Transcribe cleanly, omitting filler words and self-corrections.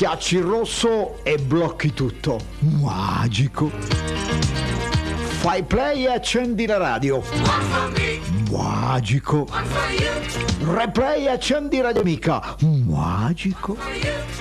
Schiacci il rosso e blocchi tutto. Magico. Fai play e accendi la radio. Magico. Replay e accendi Radio Amica. Magico.